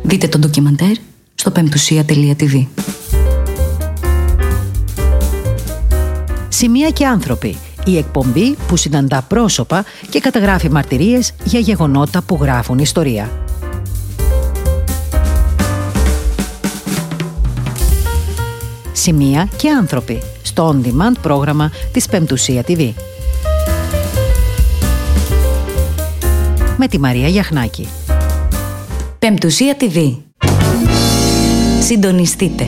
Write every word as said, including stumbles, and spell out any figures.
Δείτε το ντοκιμαντέρ στο πεμπτουσία τελεία τι βι. Σημεία και άνθρωποι. Η εκπομπή που συναντά πρόσωπα και καταγράφει μαρτυρίες για γεγονότα που γράφουν ιστορία. Σημεία και άνθρωποι στο on-demand πρόγραμμα της Πεμπτουσία τι βι. Με τη Μαρία Γιαχνάκη. Πεμπτουσία τι βι. Συντονιστείτε.